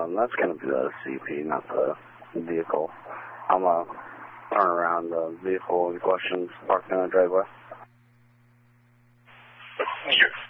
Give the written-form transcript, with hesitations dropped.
That's going to be the CP, not the vehicle. I'm going to turn around the vehicle in question parked in the driveway.